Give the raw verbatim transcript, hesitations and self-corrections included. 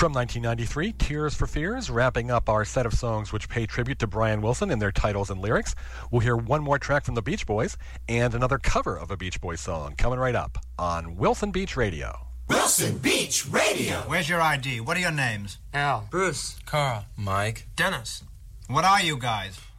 From nineteen ninety-three, Tears for Fears, wrapping up our set of songs which pay tribute to Brian Wilson in their titles and lyrics. We'll hear one more track from the Beach Boys and another cover of a Beach Boys song coming right up on Wilson Beach Radio. Wilson Beach Radio. Where's your I D? What are your names? Al. Bruce. Carl. Mike. Dennis. What are you guys?